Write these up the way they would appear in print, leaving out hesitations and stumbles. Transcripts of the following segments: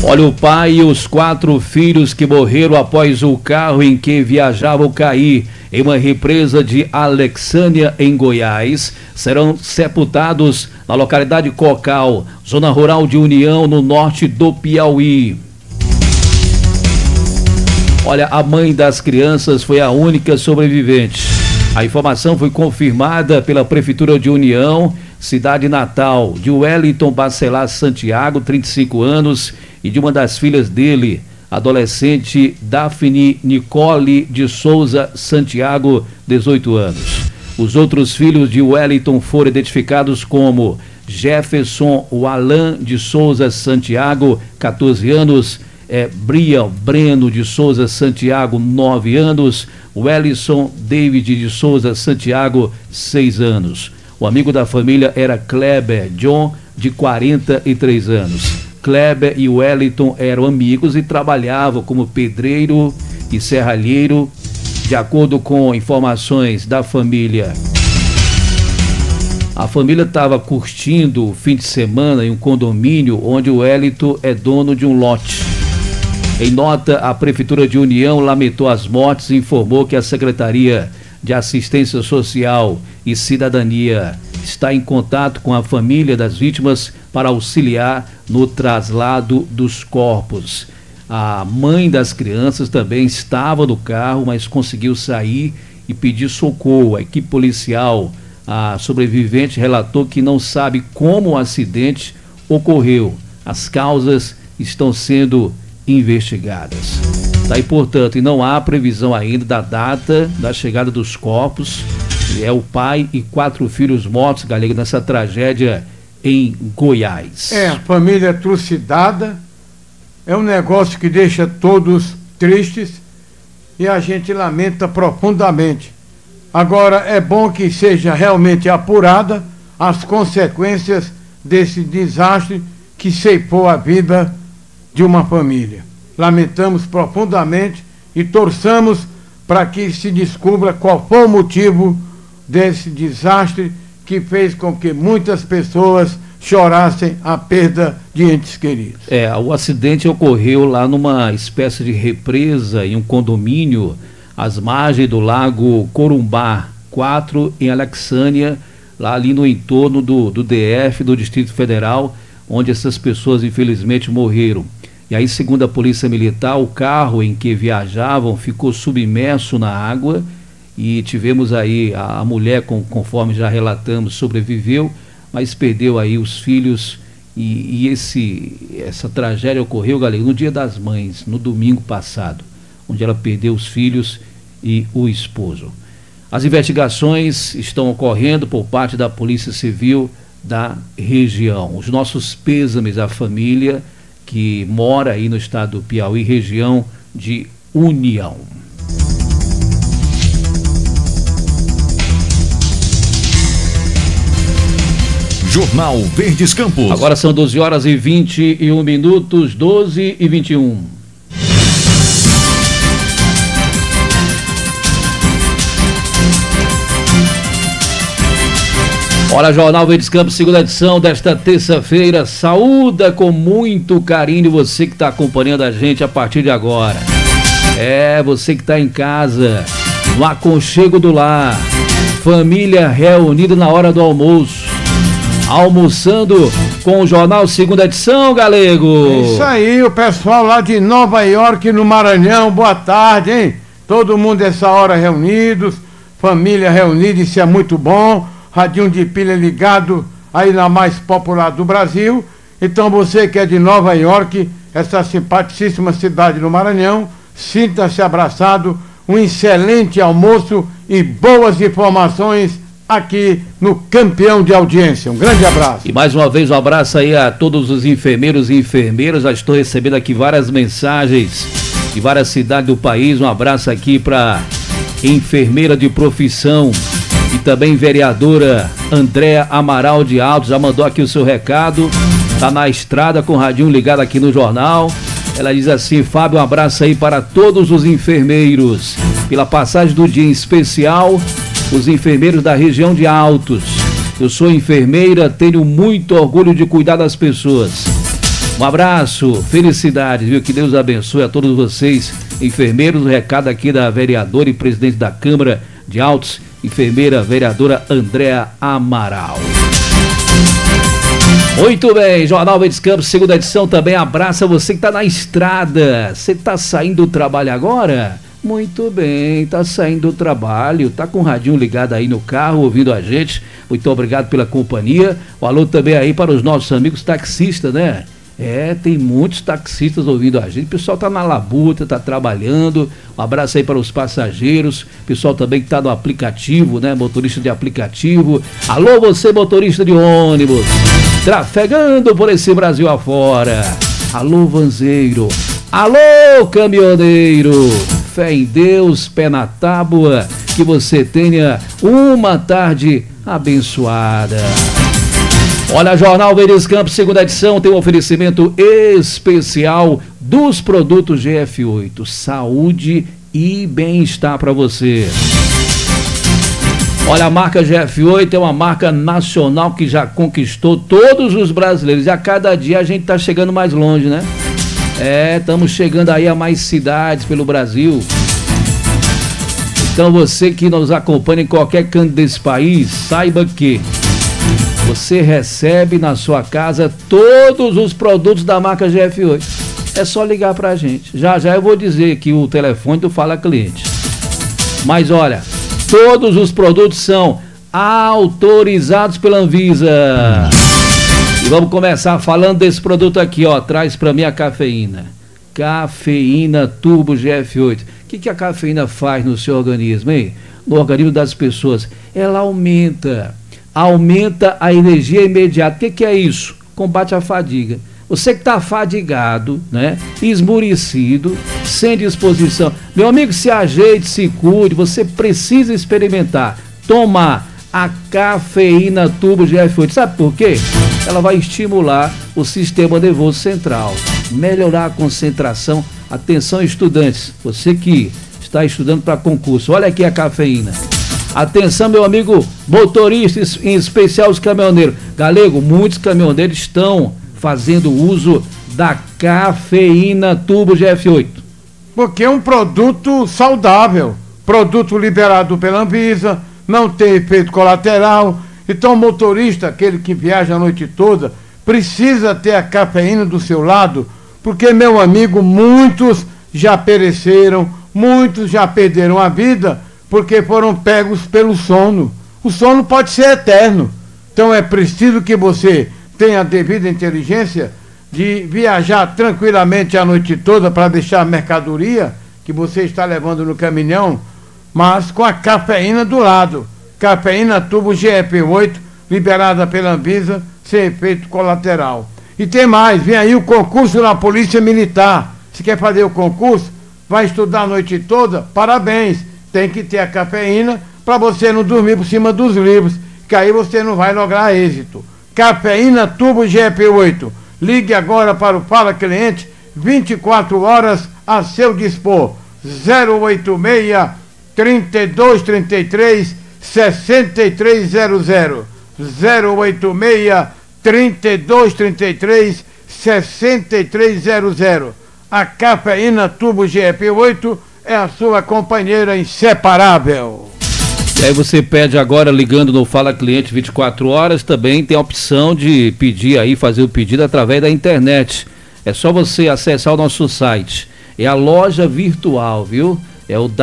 Olha, o pai e os 4 filhos que morreram após o carro em que viajavam cair em uma represa de Alexânia, em Goiás, serão sepultados na localidade Cocal, zona rural de União, no norte do Piauí. Olha, a mãe das crianças foi a única sobrevivente. A informação foi confirmada pela Prefeitura de União, cidade natal de Wellington Bacelar Santiago, 35 anos, e de uma das filhas dele, adolescente Daphne Nicole de Souza Santiago, 18 anos. Os outros filhos de Wellington foram identificados como Jefferson Alan de Souza Santiago, 14 anos, Brian Breno de Souza Santiago, 9 anos, Wellison David de Souza Santiago, 6 anos. O amigo da família era Kleber John, de 43 anos. Kleber e Wellington eram amigos e trabalhavam como pedreiro e serralheiro, de acordo com informações da família. A família estava curtindo o fim de semana em um condomínio onde o Wellington é dono de um lote. Em nota, a Prefeitura de União lamentou as mortes e informou que a Secretaria de Assistência Social e Cidadania está em contato com a família das vítimas para auxiliar no traslado dos corpos. A mãe das crianças também estava no carro, mas conseguiu sair e pedir socorro. A equipe policial, a sobrevivente, relatou que não sabe como o acidente ocorreu. As causas estão sendo investigadas. Daí, portanto, e não há previsão ainda da data da chegada dos corpos. É o pai e 4 filhos mortos, galego, nessa tragédia em Goiás. A família é trucidada, é um negócio que deixa todos tristes e a gente lamenta profundamente. Agora, é bom que seja realmente apurada as consequências desse desastre que ceifou a vida de uma família. Lamentamos profundamente e torçamos para que se descubra qual foi o motivo desse desastre que fez com que muitas pessoas chorassem a perda de entes queridos. O acidente ocorreu lá numa espécie de represa em um condomínio às margens do lago Corumbá 4, em Alexânia, lá ali no entorno do DF, do Distrito Federal, onde essas pessoas infelizmente morreram. E aí, segundo a Polícia Militar, o carro em que viajavam ficou submerso na água e tivemos aí a mulher, conforme já relatamos, sobreviveu, mas perdeu aí os filhos e essa tragédia ocorreu, galera, no Dia das Mães, no domingo passado, onde ela perdeu os filhos e o esposo. As investigações estão ocorrendo por parte da Polícia Civil da região. Os nossos pêsames à família que mora aí no estado do Piauí, região de União. Jornal Verdes Campos. Agora são 12h21, 12h21. Olha, Jornal Verdes Campos, segunda edição desta terça-feira. Saúda com muito carinho você que está acompanhando a gente a partir de agora. Você que está em casa, no aconchego do lar, família reunida na hora do almoço, almoçando com o Jornal Segunda Edição, galego. Isso aí, o pessoal lá de Nova York, no Maranhão, boa tarde, hein? Todo mundo essa hora reunidos, família reunida, isso é muito bom. Radinho de pilha ligado aí na mais popular do Brasil. Então você que é de Nova York, essa simpaticíssima cidade do Maranhão, sinta-se abraçado, um excelente almoço e boas informações aqui no Campeão de Audiência. Um grande abraço. E mais uma vez um abraço aí a todos os enfermeiros e enfermeiras. Já estou recebendo aqui várias mensagens de várias cidades do país. Um abraço aqui para enfermeira de profissão e também vereadora Andréa Amaral de Altos, já mandou aqui o seu recado, tá na estrada com o radinho ligado aqui no jornal. Ela diz assim: Fábio, um abraço aí para todos os enfermeiros, pela passagem do dia em especial, os enfermeiros da região de Altos. Eu sou enfermeira, tenho muito orgulho de cuidar das pessoas. Um abraço, felicidades, viu? Que Deus abençoe a todos vocês, enfermeiros. O recado aqui da vereadora e presidente da Câmara de Altos, enfermeira vereadora Andréa Amaral. Muito bem, Jornal Verdes Campos, segunda edição também. Abraça você que está na estrada. Você está saindo do trabalho agora? Muito bem, tá saindo do trabalho, tá com o radinho ligado aí no carro, ouvindo a gente. Muito obrigado pela companhia. Um alô também aí para os nossos amigos taxistas, né? Tem muitos taxistas ouvindo a gente. O pessoal tá na labuta, tá trabalhando. Um abraço aí para os passageiros. O pessoal também que tá no aplicativo, né? Motorista de aplicativo. Alô, você motorista de ônibus, trafegando por esse Brasil afora. Alô, vanzeiro. Alô, caminhoneiro. Fé em Deus, pé na tábua, que você tenha uma tarde abençoada. Olha, Jornal Verdes Campos, segunda edição, tem um oferecimento especial dos produtos GF8. Saúde e bem-estar para você. Olha, a marca GF8 é uma marca nacional que já conquistou todos os brasileiros. E a cada dia a gente está chegando mais longe, né? Estamos chegando aí a mais cidades pelo Brasil. Então você que nos acompanha em qualquer canto desse país, saiba que você recebe na sua casa todos os produtos da marca GF8. É só ligar pra gente. Já já eu vou dizer aqui o telefone do Fala Cliente. Mas olha, todos os produtos são autorizados pela Anvisa. E vamos começar falando desse produto aqui, ó. Traz pra mim a cafeína. Cafeína Turbo GF8. O que a cafeína faz no seu organismo, hein? No organismo das pessoas. Ela aumenta a energia imediata. O que é isso? Combate a fadiga. Você que está fadigado, né? Esmurecido, sem disposição. Meu amigo, se ajeite, se cuide. Você precisa experimentar. Tomar a cafeína Turbo GF8. Sabe por quê? Ela vai estimular o sistema nervoso central, melhorar a concentração. Atenção, estudantes, você que está estudando para concurso, olha aqui a cafeína. Atenção, meu amigo motorista, em especial os caminhoneiros. Galego, muitos caminhoneiros estão fazendo uso da cafeína Turbo GF8. Porque é um produto saudável, produto liberado pela Anvisa, não tem efeito colateral. Então o motorista, aquele que viaja a noite toda, precisa ter a cafeína do seu lado, porque, meu amigo, muitos já pereceram, muitos já perderam a vida porque foram pegos pelo sono. O sono pode ser eterno. Então é preciso que você tenha a devida inteligência de viajar tranquilamente a noite toda para deixar a mercadoria que você está levando no caminhão, mas com a cafeína do lado. Cafeína Turbo GF8, liberada pela Anvisa, sem efeito colateral. E tem mais, vem aí o concurso na Polícia Militar. Se quer fazer o concurso, vai estudar a noite toda, parabéns. Tem que ter a cafeína para você não dormir por cima dos livros, que aí você não vai lograr êxito. Cafeína Turbo GF8. Ligue agora para o Fala Cliente, 24 horas a seu dispor. 086 3233 6300. 086 3233 6300. A cafeína Turbo GF8 é a sua companheira inseparável. E aí você pede agora, ligando no Fala Cliente 24 horas, também tem a opção de pedir aí, fazer o pedido através da internet. É só você acessar o nosso site. É a loja virtual, viu? É o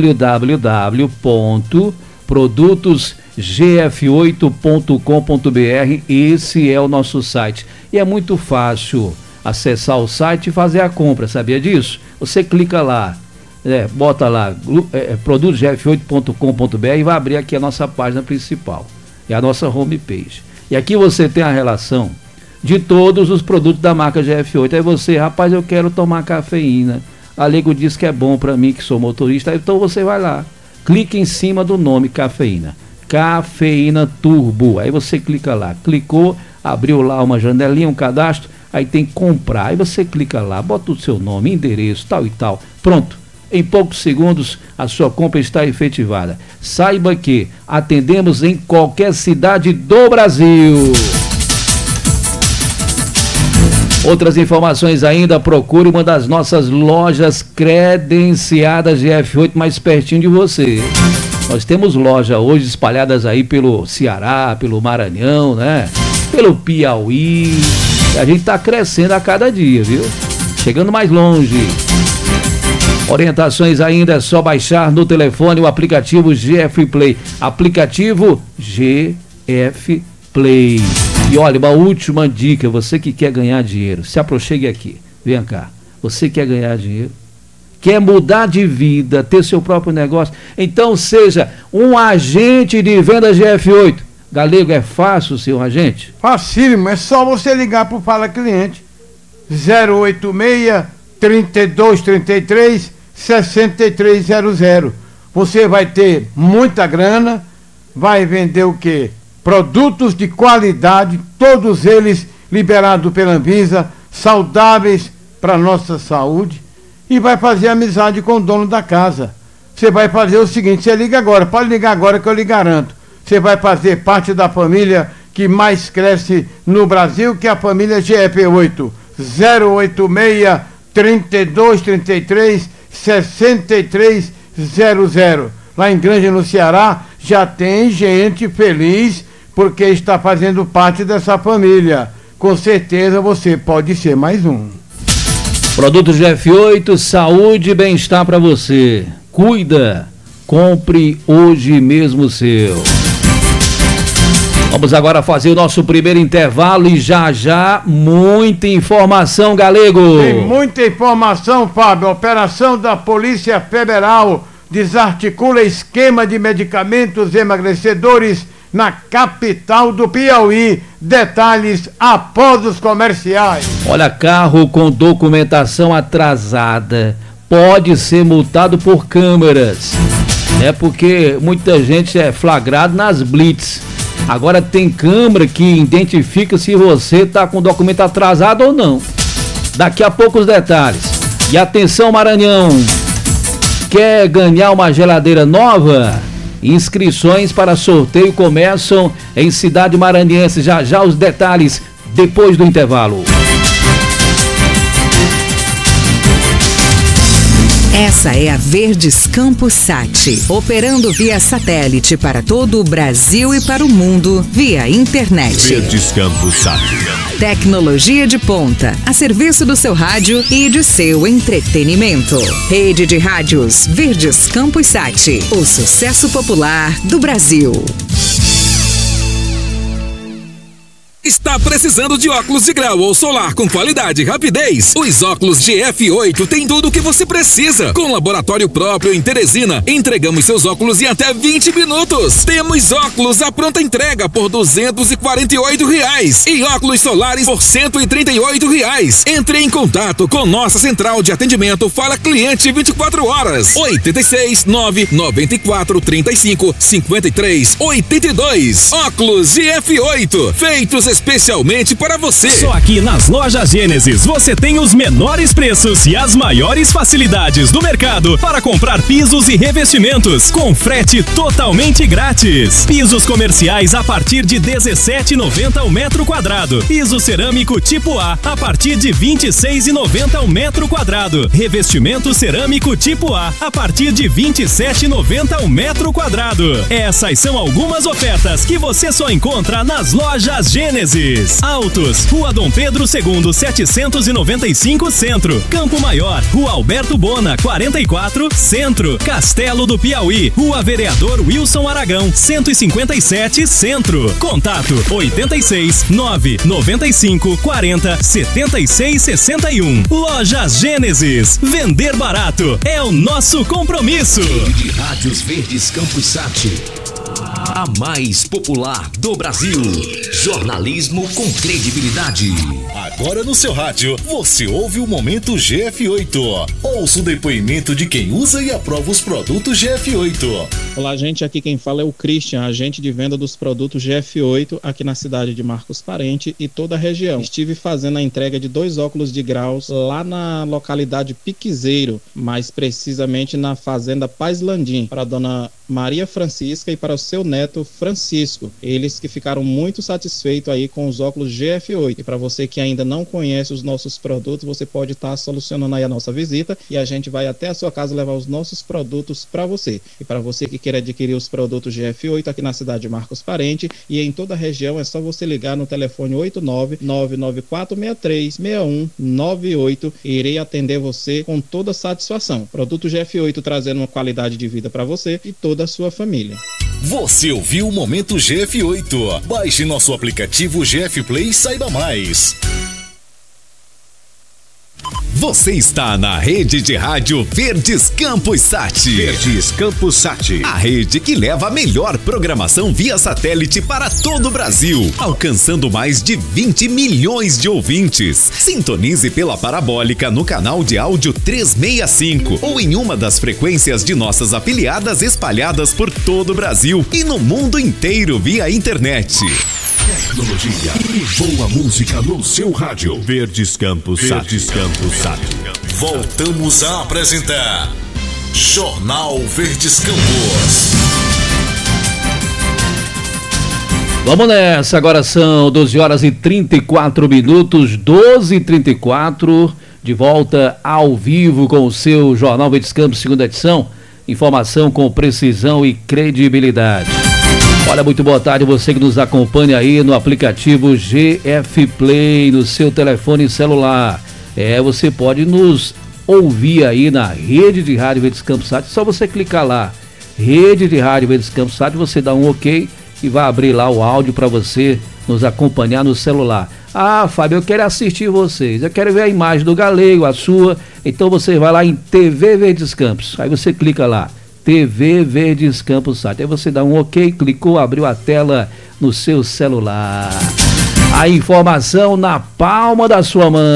www.produtosgf8.com.br. Esse é o nosso site. E é muito fácil acessar o site e fazer a compra, sabia disso? Você clica lá, bota lá, produtosgf8.com.br e vai abrir aqui a nossa página principal. É a nossa homepage. E aqui você tem a relação de todos os produtos da marca GF8. Aí você, rapaz, eu quero tomar cafeína. A Lego diz que é bom para mim, que sou motorista. Então você vai lá, clica em cima do nome cafeína. Cafeína Turbo. Aí você clica lá. Clicou, abriu lá uma janelinha, um cadastro. Aí tem que comprar. Aí você clica lá, bota o seu nome, endereço, tal e tal. Pronto. Em poucos segundos a sua compra está efetivada. Saiba que atendemos em qualquer cidade do Brasil. Outras informações ainda, procure uma das nossas lojas credenciadas GF8 mais pertinho de você. Nós temos lojas hoje espalhadas aí pelo Ceará, pelo Maranhão, né? Pelo Piauí. A gente está crescendo a cada dia, viu? Chegando mais longe. Orientações ainda, é só baixar no telefone o aplicativo GF Play. Aplicativo GF Play. E olha, uma última dica, você que quer ganhar dinheiro, se aproxime aqui, vem cá. Você quer ganhar dinheiro? Quer mudar de vida, ter seu próprio negócio? Então seja um agente de venda GF8. Galego, é fácil ser um agente? Facílimo, é só você ligar para o Fala Cliente. 086 3233 6300. Você vai ter muita grana, vai vender o quê? Produtos de qualidade, todos eles liberados pela Anvisa, saudáveis para nossa saúde, e vai fazer amizade com o dono da casa. Você vai fazer o seguinte, você liga agora, pode ligar agora que eu lhe garanto. Você vai fazer parte da família que mais cresce no Brasil, que é a família GF8. 086 3233 6300. Lá em Granja, no Ceará, já tem gente feliz porque está fazendo parte dessa família. Com certeza você pode ser mais um. Produtos GF8, saúde e bem-estar para você. Cuida, compre hoje mesmo o seu. Vamos agora fazer o nosso primeiro intervalo e já muita informação, Galego. Tem muita informação, Fábio. A operação da Polícia Federal desarticula esquema de medicamentos emagrecedores na capital do Piauí. Detalhes após os comerciais. Olha, carro com documentação atrasada pode ser multado por câmeras. É porque muita gente é flagrado nas blitz. Agora tem câmera que identifica se você está com documento atrasado ou não. Daqui a pouco os detalhes. E atenção, Maranhão. Quer ganhar uma geladeira nova? Inscrições para sorteio começam em Cidade Maranhense. Já os detalhes depois do intervalo. Essa é a Verdes Campos Sat, operando via satélite para todo o Brasil e para o mundo via internet. Verdes Campos Sat. Tecnologia de ponta, a serviço do seu rádio e de seu entretenimento. Rede de rádios Verdes Campos Sat, o sucesso popular do Brasil. Está precisando de óculos de grau ou solar com qualidade e rapidez? Os óculos GF8 têm tudo o que você precisa. Com laboratório próprio em Teresina, entregamos seus óculos em até 20 minutos. Temos óculos à pronta entrega por R$248 e óculos solares por R$138. Entre em contato com nossa central de atendimento Fala Cliente 24 horas. 86 994 35 53 82. Óculos GF8, feitos especialmente para você. Só aqui nas lojas Gênesis você tem os menores preços e as maiores facilidades do mercado para comprar pisos e revestimentos com frete totalmente grátis. Pisos comerciais a partir de R$17,90 ao metro quadrado. Piso cerâmico tipo A partir de R$26,90 ao metro quadrado. Revestimento cerâmico tipo A partir de R$27,90 ao metro quadrado. Essas são algumas ofertas que você só encontra nas lojas Gênesis. Autos, Rua Dom Pedro II, 795 Centro. Campo Maior, Rua Alberto Bona, 44 Centro. Castelo do Piauí, Rua Vereador Wilson Aragão, 157 Centro. Contato 86 995 40 76 61. Lojas Gênesis. Vender barato é o nosso compromisso. Rede de Rádios Verdes Campos Sat. A mais popular do Brasil. Jornalismo com credibilidade. Agora no seu rádio, você ouve o Momento GF8. Ouça o depoimento de quem usa e aprova os produtos GF8. Olá, gente. Aqui quem fala é o Christian, agente de venda dos produtos GF8 aqui na cidade de Marcos Parente e toda a região. Estive fazendo a entrega de 2 óculos de graus lá na localidade Piquezeiro, mais precisamente na fazenda Paz Landim, para a dona Maria Francisca e para o seu neto, Neto Francisco. Eles que ficaram muito satisfeitos aí com os óculos GF8. E para você que ainda não conhece os nossos produtos, você pode estar solucionando aí a nossa visita e a gente vai até a sua casa levar os nossos produtos para você. E para você que quer adquirir os produtos GF8 aqui na cidade de Marcos Parente e em toda a região, é só você ligar no telefone 89994636198 e irei atender você com toda satisfação. Produto GF8 trazendo uma qualidade de vida para você e toda a sua família. Você ouviu o Momento GF8. Baixe nosso aplicativo GF Play e saiba mais. Você está na rede de rádio Verdes Campos Sat. Verdes Campos Sat. A rede que leva a melhor programação via satélite para todo o Brasil, alcançando mais de 20 milhões de ouvintes. Sintonize pela parabólica no canal de áudio 365 ou em uma das frequências de nossas afiliadas espalhadas por todo o Brasil e no mundo inteiro via internet. Tecnologia e boa música no seu rádio. Verdes Campos Sat. Verdes Campos Sat. Voltamos a apresentar Jornal Verdes Campos. Vamos nessa, agora são 12 horas e 34 minutos, 12h34, de volta ao vivo com o seu Jornal Verdes Campos, segunda edição. Informação com precisão e credibilidade. Olha, muito boa tarde, você que nos acompanha aí no aplicativo GF Play, no seu telefone celular. Você pode nos ouvir aí na rede de rádio Verdes Campos Sat, só você clicar lá, rede de rádio Verdes Campos Sat, você dá um ok e vai abrir lá o áudio para você nos acompanhar no celular. Ah, Fábio, eu quero assistir vocês, eu quero ver a imagem do Galego, a sua, então você vai lá em TV Verdes Campos, aí você clica lá, TV Verdes Campos Sat. Aí você dá um ok, clicou, abriu a tela no seu celular. A informação na palma da sua mão.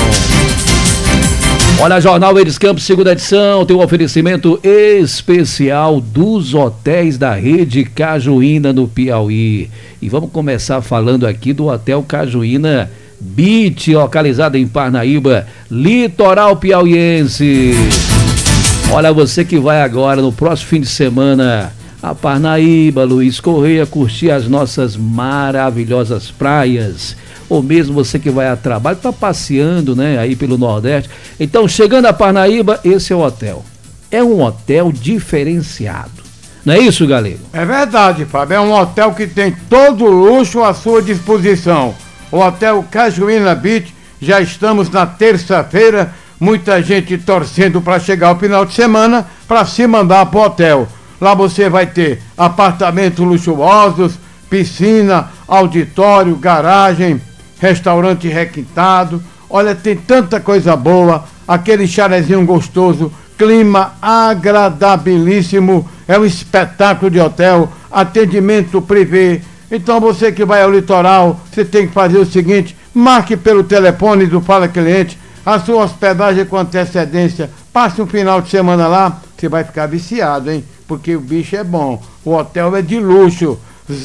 Olha, Jornal Verdes Campos, segunda edição, tem um oferecimento especial dos hotéis da Rede Cajuína no Piauí. E vamos começar falando aqui do Hotel Cajuína Beach, localizado em Parnaíba, litoral piauiense. Olha, você que vai agora, no próximo fim de semana, a Parnaíba, Luiz Correia, curtir as nossas maravilhosas praias. Ou mesmo você que vai a trabalho, está passeando, né, aí pelo Nordeste. Então, chegando a Parnaíba, esse é o hotel. É um hotel diferenciado. Não é isso, Galego? É verdade, Fábio. É um hotel que tem todo o luxo à sua disposição. O Hotel Cajuína Beach, já estamos na terça-feira. Muita gente torcendo para chegar ao final de semana para se mandar para o hotel. Lá você vai ter apartamentos luxuosos, piscina, auditório, garagem, restaurante requintado. Olha, tem tanta coisa boa, aquele chalezinho gostoso, clima agradabilíssimo, é um espetáculo de hotel, atendimento privê. Então você que vai ao litoral, você tem que fazer o seguinte, marque pelo telefone do Fala Cliente, a sua hospedagem com antecedência, passe um final de semana lá, você vai ficar viciado, hein? Porque o bicho é bom, o hotel é de luxo.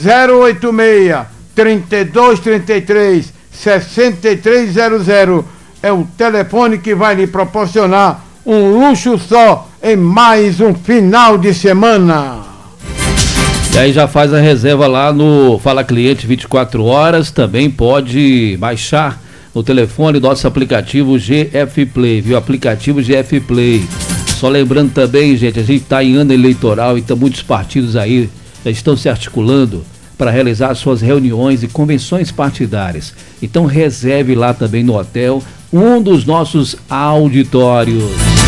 086-3233-6300 é o telefone que vai lhe proporcionar um luxo só em mais um final de semana. E aí já faz a reserva lá no Fala Cliente 24 horas, também pode baixar no telefone nosso aplicativo GF Play, viu? Aplicativo GF Play. Só lembrando também, gente, a gente está em ano eleitoral, então muitos partidos aí já estão se articulando para realizar suas reuniões e convenções partidárias. Então reserve lá também no hotel um dos nossos auditórios.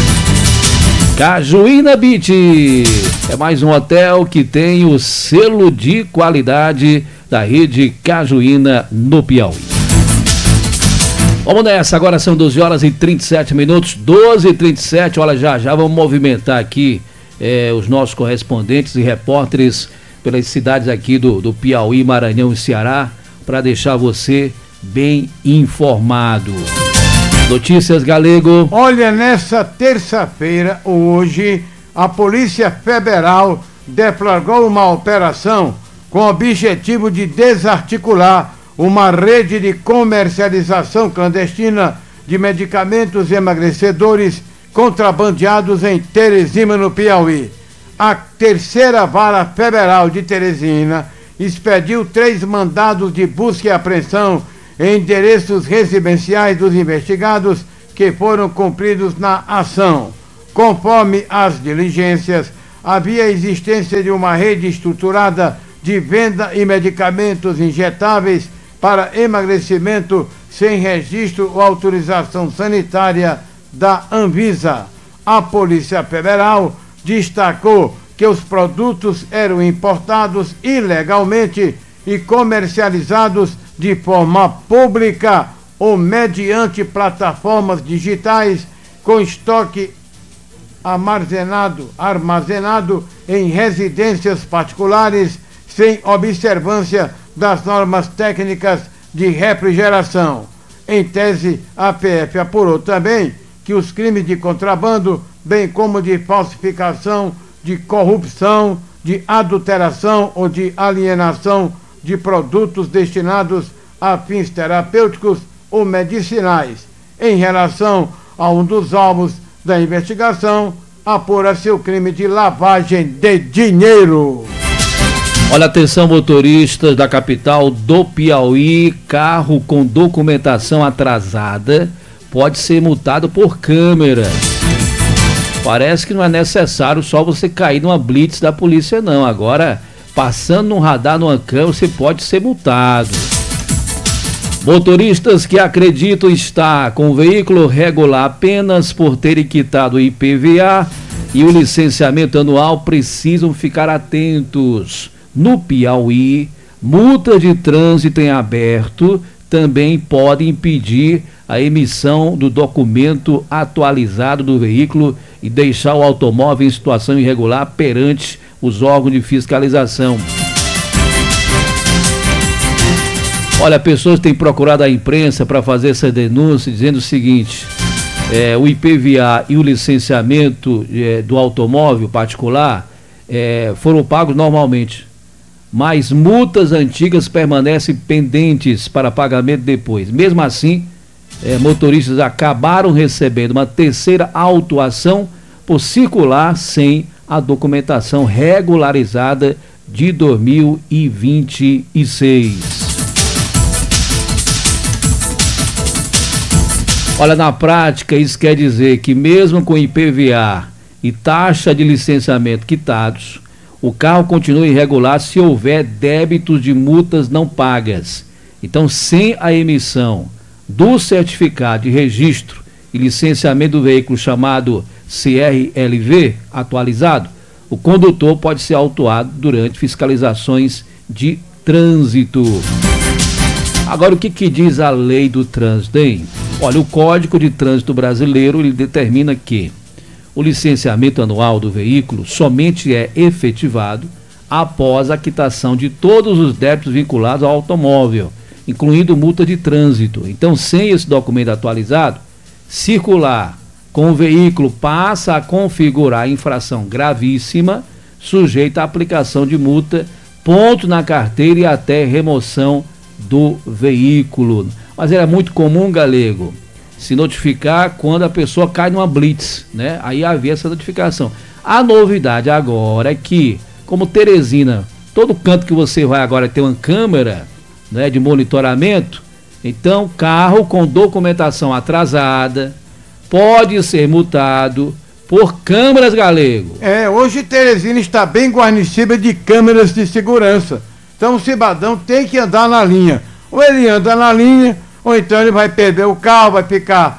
Cajuína Beach é mais um hotel que tem o selo de qualidade da Rede Cajuína no Piauí. Vamos nessa, agora são 12 horas e 37 minutos, 12h37, olha, já vamos movimentar aqui os nossos correspondentes e repórteres pelas cidades aqui do Piauí, Maranhão e Ceará, para deixar você bem informado. Notícias, Galego. Olha, nessa terça-feira, hoje, a Polícia Federal deflagrou uma operação com o objetivo de desarticular uma rede de comercialização clandestina de medicamentos emagrecedores contrabandeados em Teresina, no Piauí. A terceira vara federal de Teresina expediu 3 mandados de busca e apreensão em endereços residenciais dos investigados que foram cumpridos na ação. Conforme as diligências, havia existência de uma rede estruturada de venda de medicamentos injetáveis para emagrecimento sem registro ou autorização sanitária da Anvisa. A Polícia Federal destacou que os produtos eram importados ilegalmente e comercializados de forma pública ou mediante plataformas digitais com estoque armazenado em residências particulares sem observância das normas técnicas de refrigeração. Em tese, a PF apurou também que os crimes de contrabando, bem como de falsificação, de corrupção, de adulteração ou de alienação de produtos destinados a fins terapêuticos ou medicinais. Em relação a um dos alvos da investigação, apura-se o crime de lavagem de dinheiro. Olha, atenção, motoristas da capital do Piauí, carro com documentação atrasada pode ser multado por câmera. Parece que não é necessário só você cair numa blitz da polícia, não. Agora, passando num radar, numa câmera, você pode ser multado. Motoristas que acreditam estar com o veículo regular apenas por terem quitado o IPVA e o licenciamento anual precisam ficar atentos. No Piauí, multas de trânsito em aberto também podem impedir a emissão do documento atualizado do veículo e deixar o automóvel em situação irregular perante os órgãos de fiscalização. Olha, pessoas têm procurado a imprensa para fazer essa denúncia dizendo o seguinte: o IPVA e o licenciamento do automóvel particular foram pagos normalmente, mas multas antigas permanecem pendentes para pagamento depois. Mesmo assim, motoristas acabaram recebendo uma terceira autuação por circular sem a documentação regularizada de 2026. Olha, na prática, isso quer dizer que mesmo com IPVA e taxa de licenciamento quitados, o carro continua irregular se houver débitos de multas não pagas. Então, sem a emissão do certificado de registro e licenciamento do veículo chamado CRLV atualizado, o condutor pode ser autuado durante fiscalizações de trânsito. Agora, o que diz a lei do trânsito, hein? Olha, o Código de Trânsito Brasileiro, ele determina que o licenciamento anual do veículo somente é efetivado após a quitação de todos os débitos vinculados ao automóvel, incluindo multa de trânsito. Então, sem esse documento atualizado, circular com o veículo passa a configurar infração gravíssima, sujeita à aplicação de multa, ponto na carteira e até remoção do veículo. Mas era muito comum, Galego, se notificar quando a pessoa cai numa blitz, né? Aí havia essa notificação. A novidade agora é que, como Teresina, todo canto que você vai agora tem uma câmera, né, de monitoramento, então carro com documentação atrasada pode ser multado por câmeras, Galego. Hoje Teresina está bem guarnecida de câmeras de segurança. Então o cidadão tem que andar na linha. Ou ele anda na linha, ou então ele vai perder o carro, vai ficar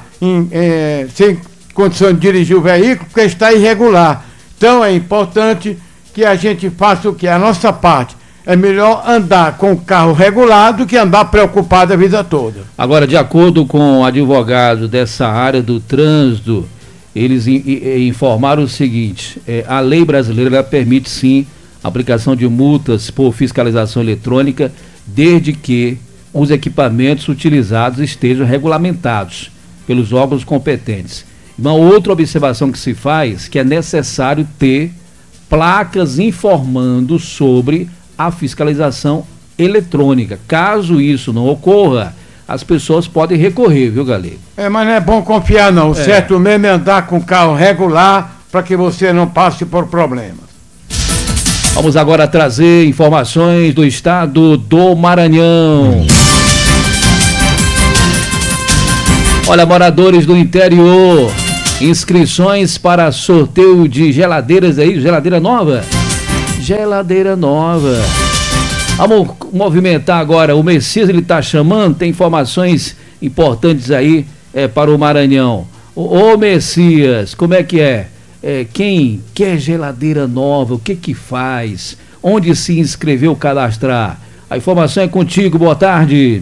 sem condição de dirigir o veículo, porque está irregular. Então é importante que a gente faça o que? A nossa parte. É melhor andar com o carro regulado do que andar preocupado a vida toda. Agora, de acordo com o advogado dessa área do trânsito, eles informaram o seguinte: a lei brasileira permite sim a aplicação de multas por fiscalização eletrônica, desde que os equipamentos utilizados estejam regulamentados pelos órgãos competentes. Uma outra observação que se faz, que é necessário ter placas informando sobre a fiscalização eletrônica. Caso isso não ocorra, as pessoas podem recorrer, viu, Galego? Mas não é bom confiar, não. Certo mesmo é andar com o carro regular para que você não passe por problemas. Vamos agora trazer informações do estado do Maranhão. Olha, moradores do interior, inscrições para sorteio de geladeiras aí, geladeira nova? Geladeira nova. Vamos movimentar agora, o Messias ele tá chamando, tem informações importantes aí para o Maranhão. Ô Messias, como é que é? Quem quer geladeira nova, o que faz? Onde se inscreveu, cadastrar? A informação é contigo, boa tarde.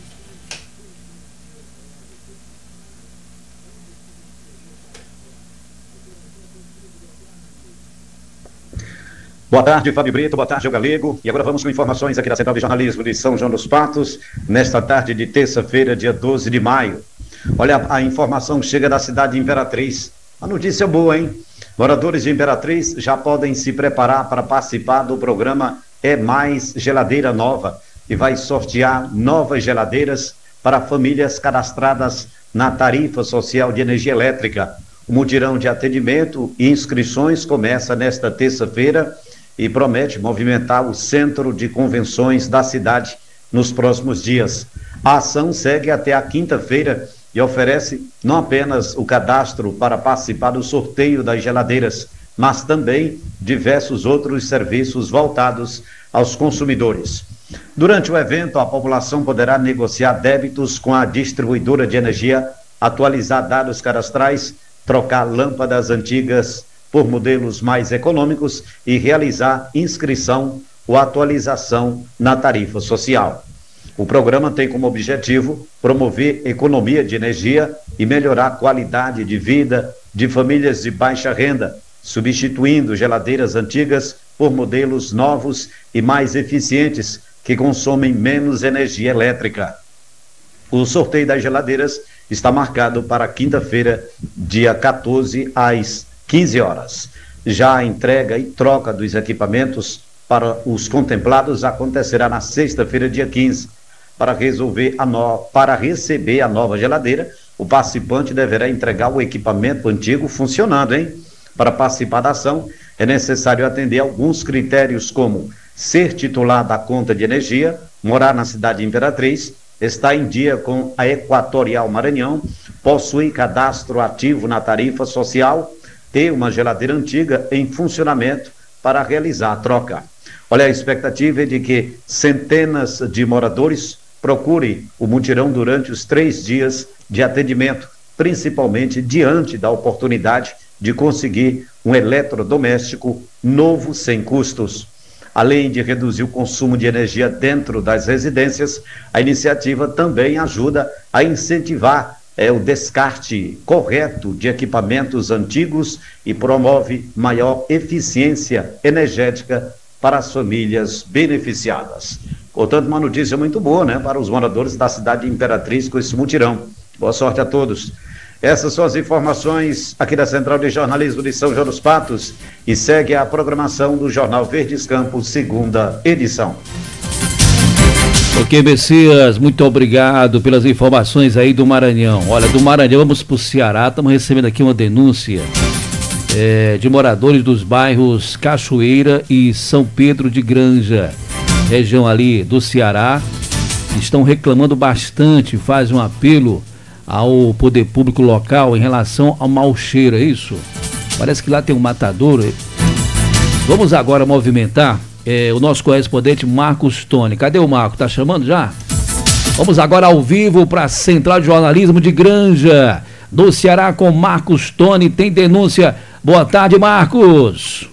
Boa tarde, Fábio Brito, boa tarde, Galego. E agora vamos com informações aqui da Central de Jornalismo de São João dos Patos, nesta tarde de terça-feira, dia 12 de maio. Olha, a informação chega da cidade de Imperatriz. A notícia boa, hein? Moradores de Imperatriz já podem se preparar para participar do programa É Mais Geladeira Nova, e vai sortear novas geladeiras para famílias cadastradas na tarifa social de energia elétrica. O mutirão de atendimento e inscrições começa nesta terça-feira e promete movimentar o centro de convenções da cidade nos próximos dias. A ação segue até a quinta-feira e oferece não apenas o cadastro para participar do sorteio das geladeiras, mas também diversos outros serviços voltados aos consumidores. Durante o evento, a população poderá negociar débitos com a distribuidora de energia, atualizar dados cadastrais, trocar lâmpadas antigas por modelos mais econômicos e realizar inscrição ou atualização na tarifa social. O programa tem como objetivo promover economia de energia e melhorar a qualidade de vida de famílias de baixa renda, substituindo geladeiras antigas por modelos novos e mais eficientes que consomem menos energia elétrica. O sorteio das geladeiras está marcado para quinta-feira, dia 14, às 15 horas. Já a entrega e troca dos equipamentos para os contemplados acontecerá na sexta-feira, dia 15. Para receber a nova geladeira, o participante deverá entregar o equipamento antigo funcionando, hein? Para participar da ação, é necessário atender alguns critérios como ser titular da conta de energia, morar na cidade de Imperatriz, estar em dia com a Equatorial Maranhão, possuir cadastro ativo na tarifa social, ter uma geladeira antiga em funcionamento para realizar a troca. Olha, a expectativa é de que centenas de moradores procurem o mutirão durante os 3 dias de atendimento, principalmente diante da oportunidade de conseguir um eletrodoméstico novo sem custos. Além de reduzir o consumo de energia dentro das residências, a iniciativa também ajuda a incentivar o descarte correto de equipamentos antigos e promove maior eficiência energética para as famílias beneficiadas. Portanto, uma notícia muito boa, né, para os moradores da cidade de Imperatriz com esse mutirão. Boa sorte a todos. Essas são as informações aqui da Central de Jornalismo de São João dos Patos e segue a programação do Jornal Verdes Campos, segunda edição. Ok, Messias, muito obrigado pelas informações aí do Maranhão. Olha, do Maranhão vamos para o Ceará, estamos recebendo aqui uma denúncia de moradores dos bairros Cachoeira e São Pedro de Granja, região ali do Ceará, estão reclamando bastante, fazem um apelo ao poder público local em relação ao mau cheiro, é isso? Parece que lá tem um matadouro. Vamos agora movimentar o nosso correspondente Marcos Tony. Cadê o Marco? Tá chamando já? Vamos agora ao vivo para a Central de Jornalismo de Granja, do Ceará, com Marcos Tony. Tem denúncia. Boa tarde, Marcos.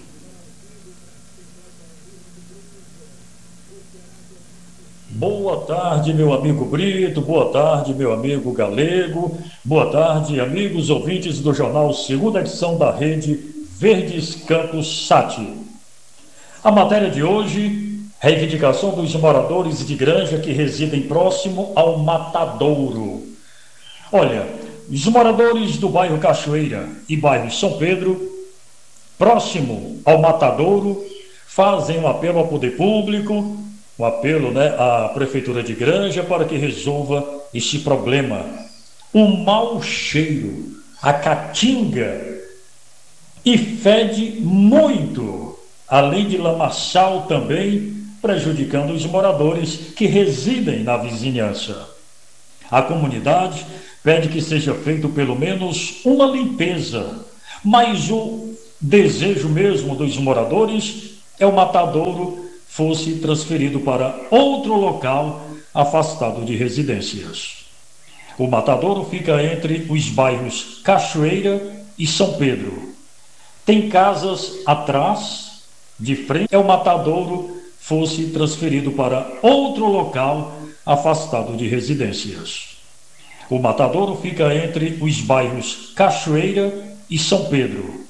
Boa tarde, meu amigo Brito, boa tarde, meu amigo Galego, boa tarde, amigos ouvintes do jornal segunda edição da rede Verdes Campos Sat. A matéria de hoje, reivindicação dos moradores de Granja que residem próximo ao matadouro. Olha, os moradores do bairro Cachoeira e bairro São Pedro, próximo ao matadouro, fazem um apelo ao poder público, um apelo, à Prefeitura de Granja para que resolva este problema. O mau cheiro, a caatinga, e fede muito além de lamaçal também, prejudicando os moradores que residem na vizinhança. A comunidade pede que seja feito pelo menos uma limpeza, mas o desejo mesmo dos moradores é o matadouro fosse transferido para outro local afastado de residências. O matadouro fica entre os bairros Cachoeira e São Pedro. Tem casas atrás, de frente, o matadouro fosse transferido para outro local afastado de residências. O matadouro fica entre os bairros Cachoeira e São Pedro.